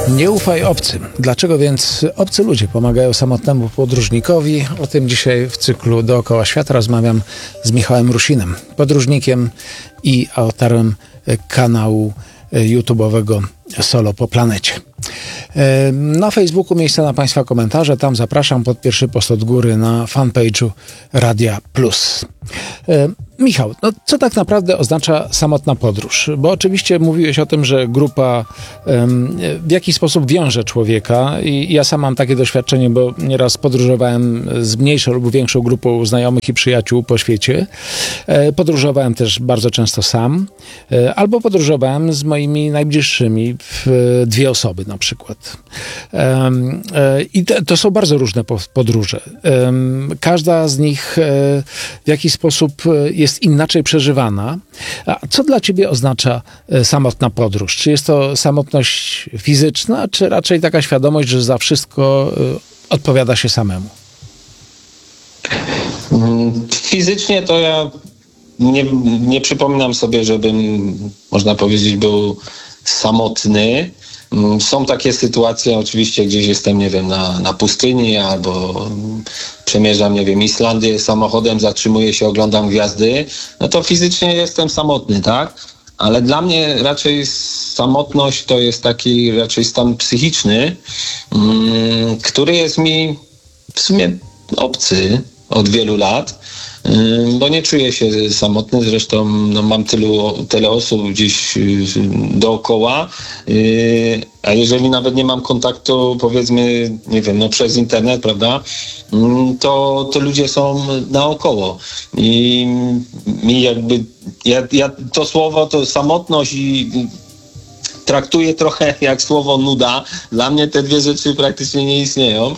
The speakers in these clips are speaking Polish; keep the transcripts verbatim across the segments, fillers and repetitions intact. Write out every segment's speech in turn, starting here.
Nie ufaj obcym. Dlaczego więc obcy ludzie pomagają samotnemu podróżnikowi? O tym dzisiaj w cyklu Dookoła Świata rozmawiam z Michałem Rusinem, podróżnikiem i autorem kanału YouTube'owego Solo po planecie. Na Facebooku miejsce na Państwa komentarze. Tam zapraszam pod pierwszy post od góry na fanpage'u Radia Plus. Michał, no co tak naprawdę oznacza samotna podróż? Bo oczywiście mówiłeś o tym, że grupa um, w jakiś sposób wiąże człowieka i ja sam mam takie doświadczenie, bo nieraz podróżowałem z mniejszą lub większą grupą znajomych i przyjaciół po świecie. E, podróżowałem też bardzo często sam, e, albo podróżowałem z moimi najbliższymi w e, dwie osoby na przykład. E, e, I te, to są bardzo różne podróże. E, każda z nich e, w jakiś sposób jest inaczej przeżywana. A co dla ciebie oznacza samotna podróż? Czy jest to samotność fizyczna, czy raczej taka świadomość, że za wszystko odpowiada się samemu? Fizycznie to ja nie, nie przypominam sobie, żebym, można powiedzieć, był samotny. Są takie sytuacje, oczywiście gdzieś jestem, nie wiem, na, na pustyni albo przemierzam, nie wiem, Islandię samochodem, zatrzymuję się, oglądam gwiazdy, no to fizycznie jestem samotny, tak? Ale dla mnie raczej samotność to jest taki raczej stan psychiczny, mm, który jest mi w sumie obcy od wielu lat, bo nie czuję się samotny, zresztą no, mam tylu, tyle osób gdzieś dookoła, a jeżeli nawet nie mam kontaktu, powiedzmy, nie wiem, no przez internet, prawda, to, to ludzie są naokoło i mi jakby, ja, ja to słowo, to samotność i traktuję trochę jak słowo nuda. Dla mnie te dwie rzeczy praktycznie nie istnieją.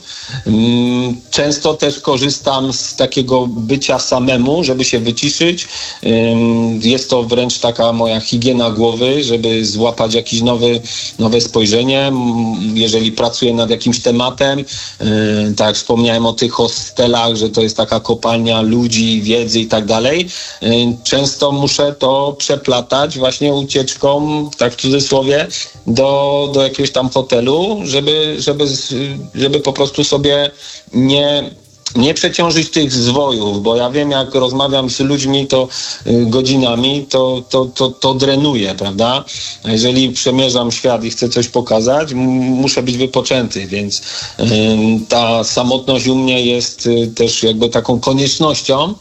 Często też korzystam z takiego bycia samemu, żeby się wyciszyć. Jest to wręcz taka moja higiena głowy, żeby złapać jakieś nowy, nowe spojrzenie. Jeżeli pracuję nad jakimś tematem, tak jak wspomniałem o tych hostelach, że to jest taka kopalnia ludzi, wiedzy i tak dalej, często muszę to przeplatać właśnie ucieczką, tak w cudzysłowie, do, do jakiegoś tam hotelu, żeby, żeby, żeby po prostu sobie nie, nie przeciążyć tych zwojów, bo ja wiem, jak rozmawiam z ludźmi, to godzinami, to, to, to, to drenuje, prawda? A jeżeli przemierzam świat i chcę coś pokazać, m- muszę być wypoczęty, więc y, ta samotność u mnie jest y, też jakby taką koniecznością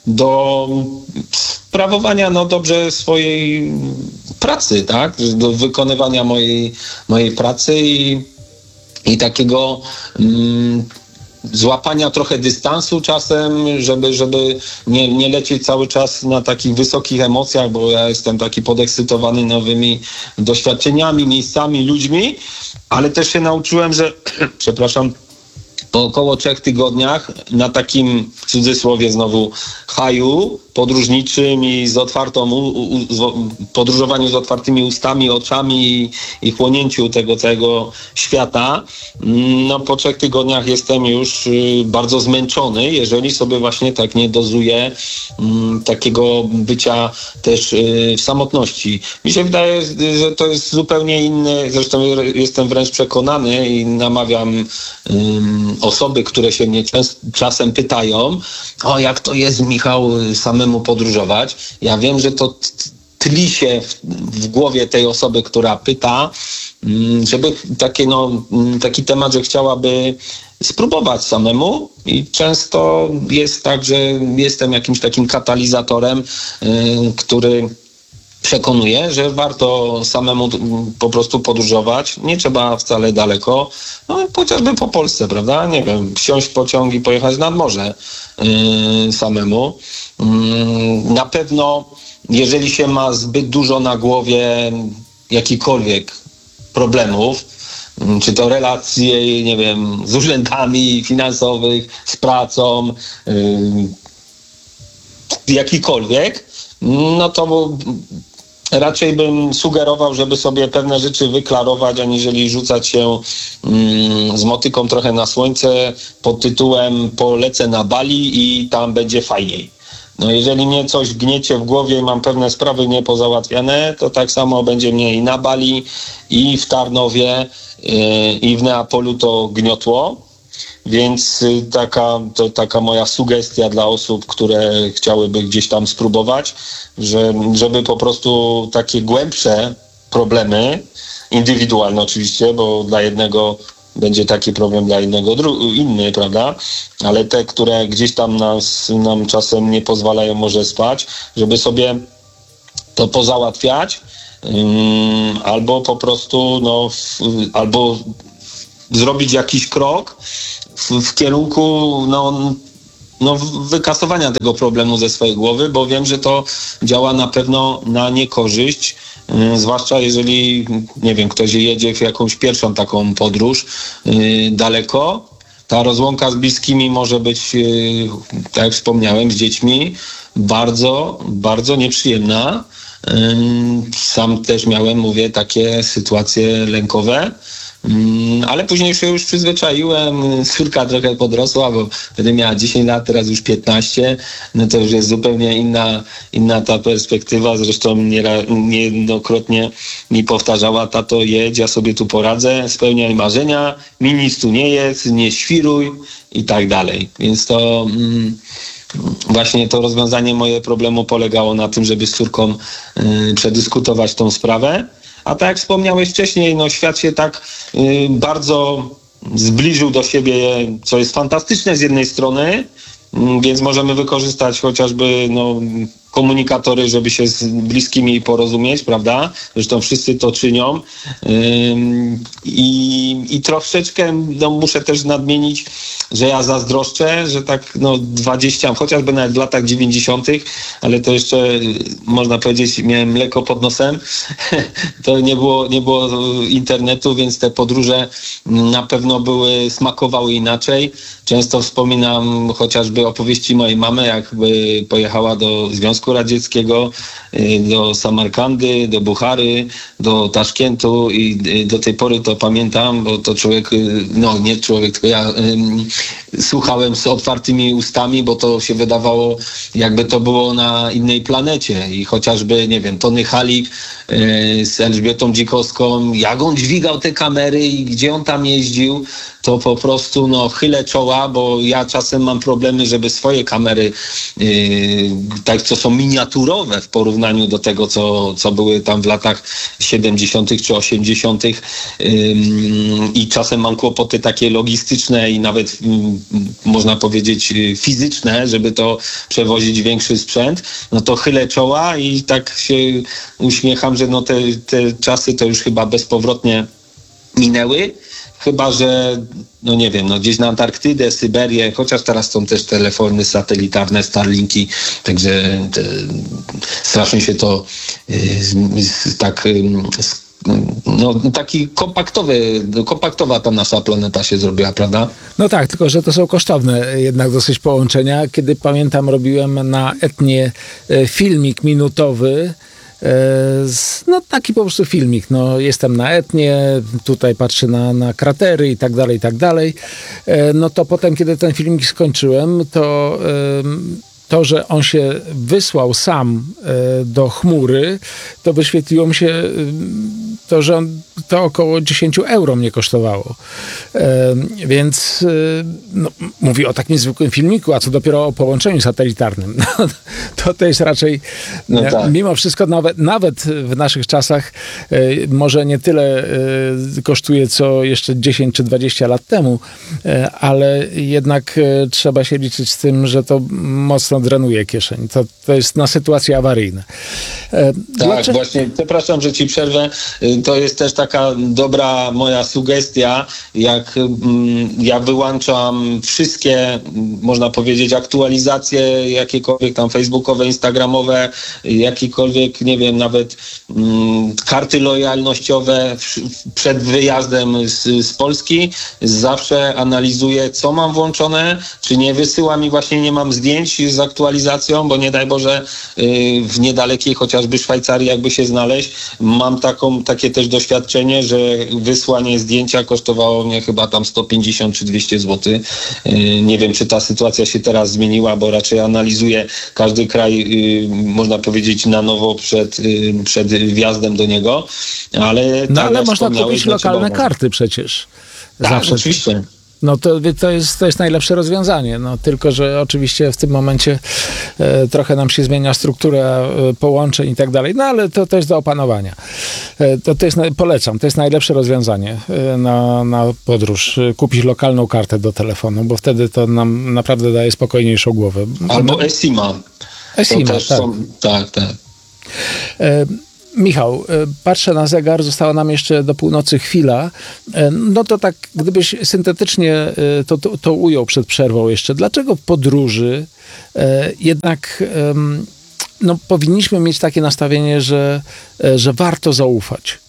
do sprawowania no dobrze swojej pracy, tak? Do wykonywania mojej, mojej pracy i, i takiego mm, złapania trochę dystansu czasem, żeby, żeby nie, nie lecieć cały czas na takich wysokich emocjach, bo ja jestem taki podekscytowany nowymi doświadczeniami, miejscami, ludźmi, ale też się nauczyłem, że przepraszam, po około trzech tygodniach na takim, w cudzysłowie znowu, haju podróżniczym i z otwartą, u, u, z, podróżowaniu z otwartymi ustami, oczami i, i chłonięciu tego całego świata, no po trzech tygodniach jestem już y, bardzo zmęczony, jeżeli sobie właśnie tak nie dozuję y, takiego bycia też y, w samotności. Mi się wydaje, że to jest zupełnie inny, zresztą jestem wręcz przekonany i namawiam y, osoby, które się mnie czas, czasem pytają, o jak to jest, Michał, samemu podróżować. Ja wiem, że to tli się w, w głowie tej osoby, która pyta, żeby taki, no, taki temat, że chciałaby spróbować samemu i często jest tak, że jestem jakimś takim katalizatorem, który przekonuje, że warto samemu po prostu podróżować. Nie trzeba wcale daleko. No, chociażby po Polsce, prawda? Nie wiem, wsiąść w pociąg i pojechać nad morze yy, samemu. Yy, na pewno, jeżeli się ma zbyt dużo na głowie jakichkolwiek problemów, yy, czy to relacje, nie wiem, z urzędami finansowych, z pracą, yy, jakikolwiek, no to raczej bym sugerował, żeby sobie pewne rzeczy wyklarować, aniżeli rzucać się mm, z motyką trochę na słońce pod tytułem polecę na Bali i tam będzie fajniej. No jeżeli mnie coś gniecie w głowie, mam pewne sprawy niepozałatwiane, to tak samo będzie mnie i na Bali, i w Tarnowie, yy, i w Neapolu to gniotło. Więc taka, to taka moja sugestia dla osób, które chciałyby gdzieś tam spróbować, że, żeby po prostu takie głębsze problemy, indywidualne oczywiście, bo dla jednego będzie taki problem, dla innego dru- inny, prawda? Ale te, które gdzieś tam nas, nam czasem nie pozwalają może spać, żeby sobie to pozałatwiać, um, albo po prostu no, w, albo zrobić jakiś krok w, w kierunku no, no, wykasowania tego problemu ze swojej głowy, bo wiem, że to działa na pewno na niekorzyść, yy, zwłaszcza jeżeli, nie wiem, ktoś jedzie w jakąś pierwszą taką podróż yy, daleko. Ta rozłąka z bliskimi może być, yy, tak jak wspomniałem, z dziećmi bardzo, bardzo nieprzyjemna. Yy, sam też miałem, mówię, takie sytuacje lękowe. Ale później się już przyzwyczaiłem, córka trochę podrosła, bo wtedy miała dziesięć lat, teraz już piętnaście, no to już jest zupełnie inna, inna ta perspektywa, zresztą niejednokrotnie mi powtarzała: tato, jedź, ja sobie tu poradzę, spełniaj marzenia, mi nic tu nie jest, nie świruj i tak dalej, więc to mm, właśnie to rozwiązanie moje problemu polegało na tym, żeby z córką y, przedyskutować tą sprawę. A tak jak wspomniałeś wcześniej, no świat się tak y, bardzo zbliżył do siebie, co jest fantastyczne z jednej strony, y, więc możemy wykorzystać chociażby no, komunikatory, żeby się z bliskimi porozumieć, prawda? Zresztą wszyscy to czynią. Ym, i, I troszeczkę no, muszę też nadmienić, że ja zazdroszczę, że tak no dwadzieścia, chociażby nawet w latach dziewięćdziesiątych, ale to jeszcze można powiedzieć, miałem mleko pod nosem, to nie było, nie było internetu, więc te podróże na pewno były, smakowały inaczej. Często wspominam chociażby opowieści mojej mamy, jakby pojechała do Związku Radzieckiego, do Samarkandy, do Buchary, do Taszkentu i do tej pory to pamiętam, bo to człowiek, no nie człowiek, tylko ja um, słuchałem z otwartymi ustami, bo to się wydawało, jakby to było na innej planecie i chociażby, nie wiem, Tony Halik y, z Elżbietą Dzikowską, jak on dźwigał te kamery i gdzie on tam jeździł, to po prostu no chylę czoła, bo ja czasem mam problemy, żeby swoje kamery, yy, tak co są miniaturowe w porównaniu do tego, co, co były tam w latach siedemdziesiątych czy osiemdziesiątych Yy, i czasem mam kłopoty takie logistyczne i nawet yy, można powiedzieć yy, fizyczne, żeby to przewozić większy sprzęt, no to chylę czoła i tak się uśmiecham, że no te, te czasy to już chyba bezpowrotnie minęły. Chyba że, no nie wiem, no gdzieś na Antarktydę, Syberię, chociaż teraz są też telefony satelitarne, Starlinki, także te, strasznie się to y, tak y, no taki kompaktowy, kompaktowa ta nasza planeta się zrobiła, prawda? No tak, tylko że to są kosztowne jednak dosyć połączenia. Kiedy pamiętam, robiłem na Etnie filmik minutowy, no taki po prostu filmik, no jestem na Etnie, tutaj patrzę na, na kratery i tak dalej, i tak dalej, no to potem, kiedy ten filmik skończyłem, to to, że on się wysłał sam do chmury, to wyświetliło mi się to, że on, to około dziesięć euro mnie kosztowało. Więc no, mówię o takim zwykłym filmiku, a co dopiero o połączeniu satelitarnym. No, to to jest raczej, no tak. Mimo wszystko nawet, nawet w naszych czasach może nie tyle kosztuje, co jeszcze dziesięć czy dwadzieścia lat temu, ale jednak trzeba się liczyć z tym, że to mocno drenuje kieszeń. To, to jest na sytuacje awaryjne. Tak, Dlaczego? Właśnie, przepraszam, że ci przerwę. To jest też taka dobra moja sugestia, jak mm, ja wyłączam wszystkie, można powiedzieć, aktualizacje jakiekolwiek tam facebookowe, instagramowe, jakiekolwiek, nie wiem, nawet mm, karty lojalnościowe w, przed wyjazdem z, z Polski. Zawsze analizuję, co mam włączone, czy nie wysyła mi właśnie, nie mam zdjęć z aktualizacją, bo nie daj Boże yy, w niedalekiej chociażby Szwajcarii jakby się znaleźć, mam taką, takie takie też doświadczenie, że wysłanie zdjęcia kosztowało mnie chyba tam sto pięćdziesiąt czy dwieście złotych. Nie wiem, czy ta sytuacja się teraz zmieniła, bo raczej analizuję każdy kraj, można powiedzieć, na nowo przed, przed wjazdem do niego. Ale, no tak ale jak można kupić no, lokalne trzeba... karty przecież. Tak, Zawsze. oczywiście. No to, to, jest, to jest najlepsze rozwiązanie, no tylko, że oczywiście w tym momencie e, trochę nam się zmienia struktura e, połączeń i tak dalej, no ale to, to jest do opanowania. E, to, to jest, polecam, to jest najlepsze rozwiązanie e, na, na podróż, e, kupić lokalną kartę do telefonu, bo wtedy to nam naprawdę daje spokojniejszą głowę. Albo eSIM-a. eSIM-a, tak. Są, tak, tak. E, Michał, patrzę na zegar, została nam jeszcze do północy chwila. No to tak, gdybyś syntetycznie to, to, to ujął przed przerwą jeszcze. Dlaczego w podróży jednak no, powinniśmy mieć takie nastawienie, że, że warto zaufać?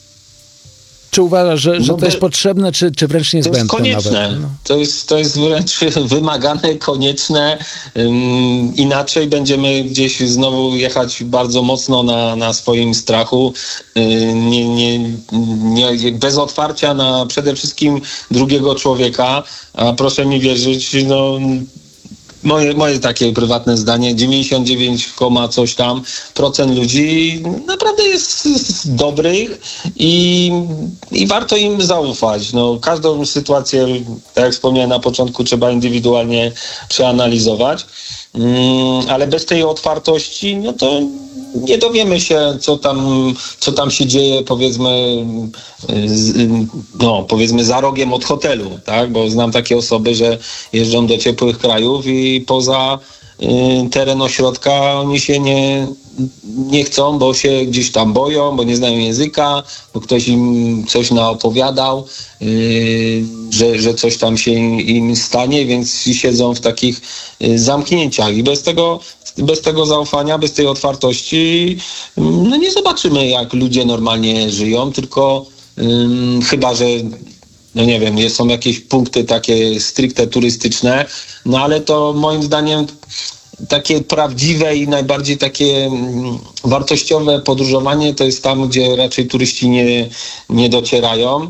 Czy uważasz, że, że no to jest potrzebne, czy, czy wręcz niezbędne? To jest konieczne. Nawet? No. To, jest, to jest wręcz wymagane, konieczne. Um, inaczej będziemy gdzieś znowu jechać bardzo mocno na, na swoim strachu. Um, nie, nie, nie, bez otwarcia na przede wszystkim drugiego człowieka. A proszę mi wierzyć, no... Moje, moje takie prywatne zdanie, dziewięćdziesiąt dziewięć, coś tam procent ludzi naprawdę jest, jest dobrych i, i warto im zaufać. No, każdą sytuację, tak jak wspomniałem na początku, trzeba indywidualnie przeanalizować, mm, ale bez tej otwartości, no to nie dowiemy się, co tam, co tam się dzieje, powiedzmy, z, no, powiedzmy za rogiem od hotelu, tak? Bo znam takie osoby, że jeżdżą do ciepłych krajów i poza y, teren ośrodka oni się nie, nie chcą, bo się gdzieś tam boją, bo nie znają języka, bo ktoś im coś naopowiadał, yy, że, że coś tam się im, im stanie, więc siedzą w takich yy, zamknięciach i bez tego bez tego zaufania, bez tej otwartości no nie zobaczymy, jak ludzie normalnie żyją, tylko yy, chyba, że no nie wiem, są jakieś punkty takie stricte turystyczne, no ale to moim zdaniem takie prawdziwe i najbardziej takie wartościowe podróżowanie to jest tam, gdzie raczej turyści nie, nie docierają.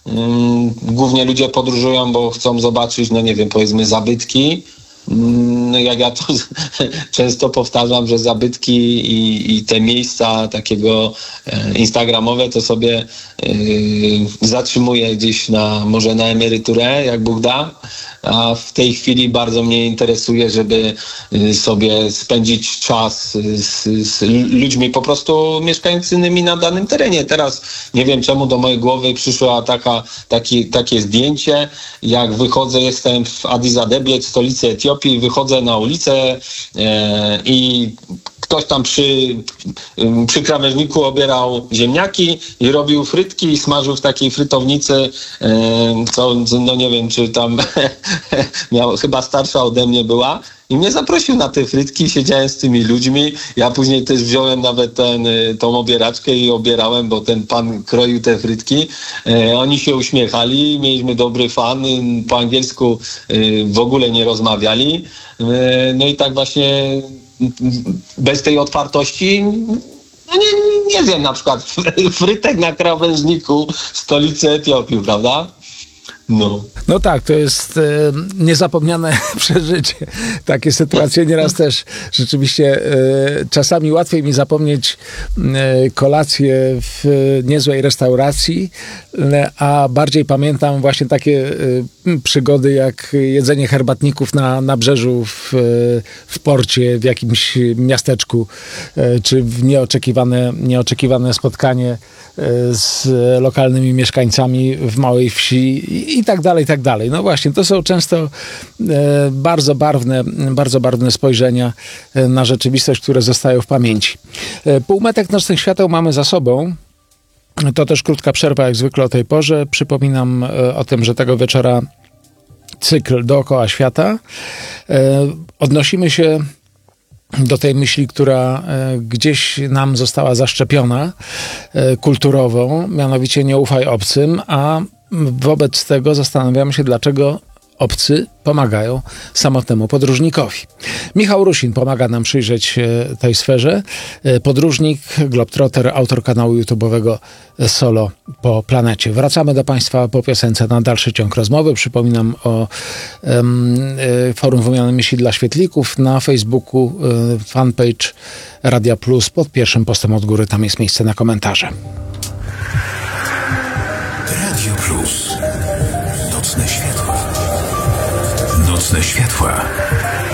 Głównie ludzie podróżują, bo chcą zobaczyć, no nie wiem, powiedzmy zabytki. No jak ja to często powtarzam, że zabytki i, i te miejsca takiego instagramowe to sobie yy, zatrzymuję gdzieś na, może na emeryturę, jak Bóg da. A w tej chwili bardzo mnie interesuje, żeby sobie spędzić czas z, z ludźmi po prostu mieszkającymi na danym terenie. Teraz nie wiem, czemu do mojej głowy przyszło taka, taki, takie zdjęcie, jak wychodzę, jestem w Addis Abebie, stolicy Etiopii, wychodzę na ulicę e, i ktoś tam przy, przy krawężniku obierał ziemniaki i robił frytki i smażył w takiej frytownicy, co, no nie wiem, czy tam miał, chyba starsza ode mnie była. I mnie zaprosił na te frytki, siedziałem z tymi ludźmi. Ja później też wziąłem nawet ten, tą obieraczkę i obierałem, bo ten pan kroił te frytki. E, oni się uśmiechali, mieliśmy dobry fan, po angielsku e, w ogóle nie rozmawiali. E, no i tak właśnie bez tej otwartości, no nie, nie wiem, na przykład frytek na krawężniku stolicy Etiopii, prawda? No. No tak, to jest e, niezapomniane przeżycie. Takie sytuacje nieraz też rzeczywiście e, czasami łatwiej mi zapomnieć e, kolację w e, niezłej restauracji, e, a bardziej pamiętam właśnie takie e, przygody jak jedzenie herbatników na nabrzeżu w, e, w porcie, w jakimś miasteczku, e, czy w nieoczekiwane, nieoczekiwane spotkanie e, z lokalnymi mieszkańcami w małej wsi i, i tak dalej, i tak dalej. No właśnie, to są często e, bardzo barwne, bardzo barwne spojrzenia e, na rzeczywistość, które zostają w pamięci. E, półmetek nocnych świateł mamy za sobą. To też krótka przerwa, jak zwykle o tej porze. Przypominam e, o tym, że tego wieczora cykl Dookoła Świata. E, odnosimy się do tej myśli, która e, gdzieś nam została zaszczepiona e, kulturową, mianowicie nie ufaj obcym, a wobec tego zastanawiamy się, dlaczego obcy pomagają samotnemu podróżnikowi. Michał Rusin pomaga nam przyjrzeć się tej sferze. Podróżnik, globetrotter, autor kanału YouTube'owego Solo po planecie. Wracamy do Państwa po piosence na dalszy ciąg rozmowy. Przypominam o um, Forum Wymiany Myśli dla Świetlików na Facebooku, um, fanpage Radia Plus pod pierwszym postem od góry. Tam jest miejsce na komentarze. Radio Plus. Nocne światła. Nocne światła.